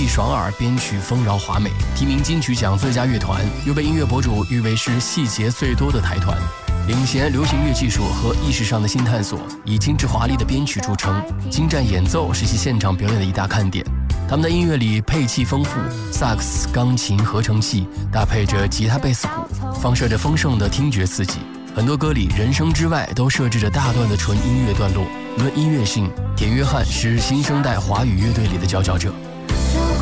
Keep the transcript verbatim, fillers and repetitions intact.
爽耳，编曲丰饶华美，提名金曲奖最佳乐团，又被音乐博主誉为是细节最多的台团。领衔流行乐技术和意识上的新探索，以精致华丽的编曲著称，精湛演奏是其现场表演的一大看点。他们的音乐里配器丰富，萨克斯、钢琴合成器搭配着吉他、贝斯、鼓，放射着丰盛的听觉刺激。很多歌里人声之外都设置着大段的纯音乐段落。论音乐性，田约翰是新生代华语乐队里的佼佼者。